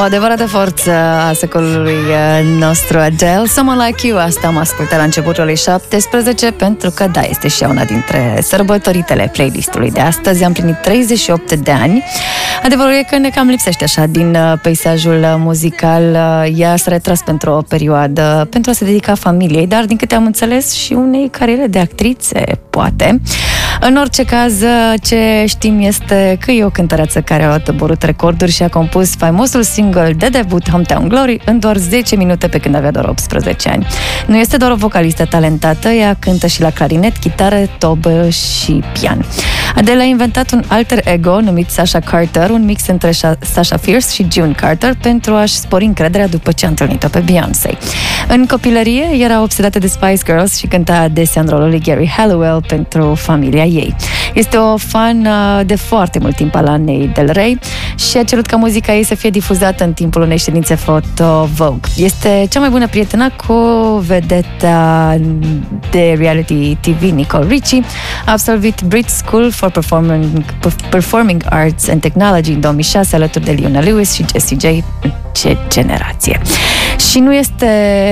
adevărată forță a secolului nostru, Adele. Someone Like You, asta am ascultat la începutul lui 17, pentru că, da, este și una dintre sărbătoritele playlistului de astăzi. Am plinit 38 de ani. Adevărul e că ne cam lipsește așa din peisajul muzical. Ea s-a retras pentru o perioadă pentru a se dedica familiei, dar din câte am înțeles și unei cariere de actrițe, poate. În orice caz, ce știm este că e o cântăreață care a doborât recorduri și a compus faimosul single de debut Hometown Glory în doar 10 minute, pe când avea doar 18 ani. Nu este doar o vocalistă talentată, ea cântă și la clarinet, chitară, tobă și pian. Adele a inventat un alter ego numit Sasha Carter, un mix între Sasha Fierce și June Carter, pentru a-și spori încrederea după ce a întâlnit-o pe Beyoncé. În copilărie era obsedată de Spice Girls și cânta adesea în rolul lui Gary Halliwell pentru familia ei. Este o fan de foarte mult timp al Anei Del Rey și a cerut ca muzica ei să fie difuzată în timpul unei ședințe foto Vogue. Este cea mai bună prietenă cu vedeta de reality TV Nicole Richie. A absolvit Brit School for Performing Arts and Technology în 2006 alături de Leona Lewis și Jessie J. Ce generație! Și nu este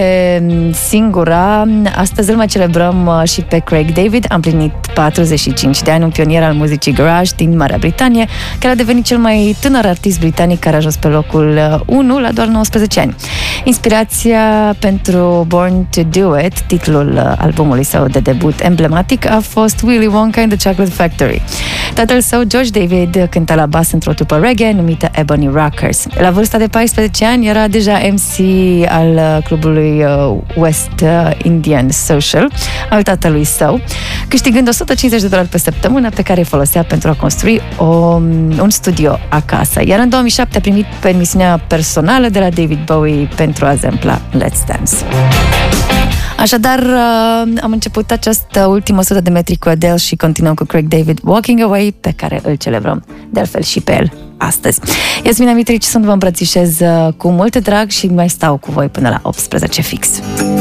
singura. Astăzi îl mai celebrăm și pe Craig David. Am plinit 45 de ani, un pionier al muzicii garage din Marea Britanie, care a devenit cel mai tânăr artist britanic care a ajuns pe locul 1 la doar 19 ani. Inspirația pentru Born to Do It, titlul albumului său de debut emblematic, a fost Willy Wonka and the Chocolate Factory. Tatăl său, George David, cânta la bas într-o trupă reggae numită Ebony Rockers. La vârsta de 14 ani era deja MC al clubului West Indian Social al tatălui său, câștigând $150 pe săptămână, pe care îi folosea pentru a construi un studio acasă. Iar în 2007 a primit permisiunea personală de la David Bowie pentru a exempla Let's Dance. Așadar, am început această ultimă 100 de metri cu Adele și continuăm cu Craig David, Walking Away, pe care îl celebrăm de altfel și pe el astăzi. Iasmina Mitrici sunt, vă îmbrățișez cu mult drag și mai stau cu voi până la 18 fix.